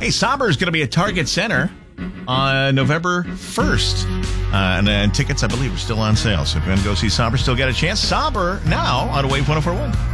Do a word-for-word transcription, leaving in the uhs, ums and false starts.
Hey, Saber is going to be at Target Center on November first. Uh, and, and tickets, I believe, are still on sale. So if you want to go see Saber, still get a chance. Saber now on Wave one oh four point one.